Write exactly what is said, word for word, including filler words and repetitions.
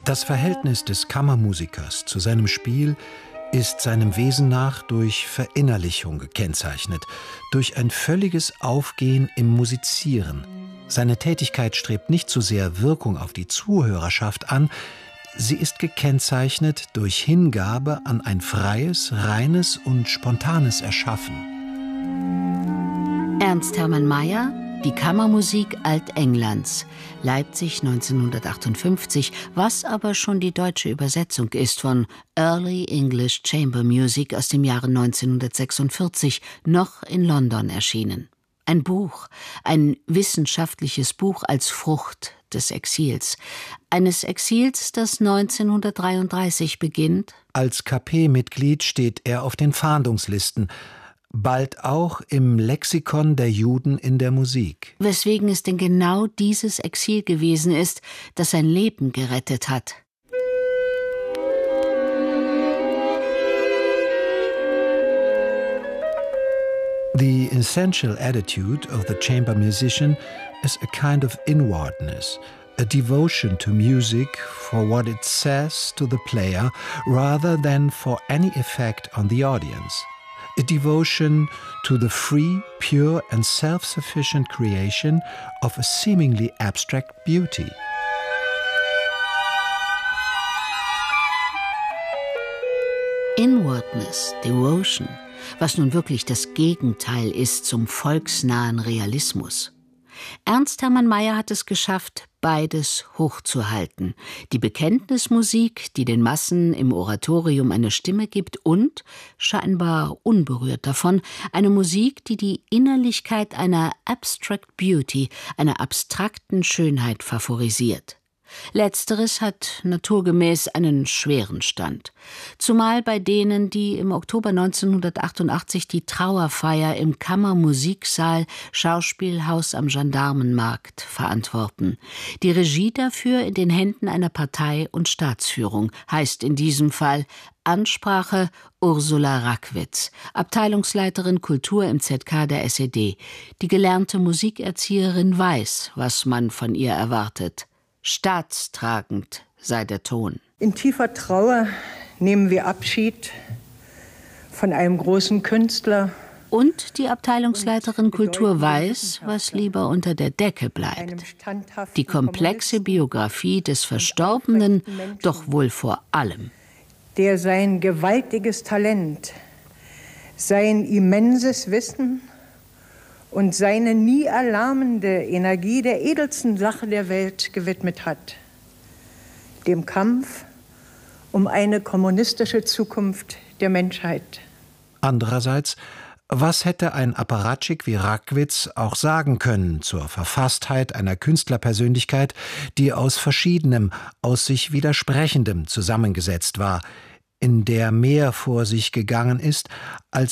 Das Verhältnis des Kammermusikers zu seinem Spiel ist seinem Wesen nach durch Verinnerlichung gekennzeichnet, durch ein völliges Aufgehen im Musizieren. Seine Tätigkeit strebt nicht so sehr Wirkung auf die Zuhörerschaft an, sie ist gekennzeichnet durch Hingabe an ein freies, reines und spontanes Erschaffen. Ernst Hermann Meyer, Die Kammermusik Altenglands, Leipzig neunzehnhundertachtundfünfzig, was aber schon die deutsche Übersetzung ist von Early English Chamber Music aus dem Jahre neunzehnhundertsechsundvierzig, noch in London erschienen. Ein Buch, ein wissenschaftliches Buch als Frucht des Exils. Eines Exils, das neunzehnhundertdreiunddreißig beginnt. Als K P-Mitglied steht er auf den Fahndungslisten, bald auch im Lexikon der Juden in der Musik. Weswegen es denn genau dieses Exil gewesen ist, das sein Leben gerettet hat. The essential attitude of the chamber musician is a kind of inwardness, a devotion to music for what it says to the player rather than for any effect on the audience. A devotion to the free, pure and self-sufficient creation of a seemingly abstract beauty. Inwardness, Devotion, was nun wirklich das Gegenteil ist zum volksnahen Realismus. Ernst Hermann Meyer hat es geschafft, beides hochzuhalten. Die Bekenntnismusik, die den Massen im Oratorium eine Stimme gibt, und, scheinbar unberührt davon, eine Musik, die die Innerlichkeit einer Abstract Beauty, einer abstrakten Schönheit favorisiert. Letzteres hat naturgemäß einen schweren Stand. Zumal bei denen, die im Oktober neunzehnhundertachtundachtzig die Trauerfeier im Kammermusiksaal Schauspielhaus am Gendarmenmarkt verantworten. Die Regie dafür in den Händen einer Partei- und Staatsführung, heißt in diesem Fall Ansprache Ursula Rackwitz, Abteilungsleiterin Kultur im Z K der S E D. Die gelernte Musikerzieherin weiß, was man von ihr erwartet. Staatstragend sei der Ton. In tiefer Trauer nehmen wir Abschied von einem großen Künstler. Und die Abteilungsleiterin Kultur weiß, was lieber unter der Decke bleibt. Die komplexe Biografie des Verstorbenen, doch wohl vor allem. Der sein gewaltiges Talent, sein immenses Wissen und seine nie erlahmende Energie der edelsten Sache der Welt gewidmet hat, dem Kampf um eine kommunistische Zukunft der Menschheit. Andererseits, was hätte ein Apparatschik wie Rackwitz auch sagen können zur Verfasstheit einer Künstlerpersönlichkeit, die aus Verschiedenem, aus sich Widersprechendem zusammengesetzt war, in der mehr vor sich gegangen ist, als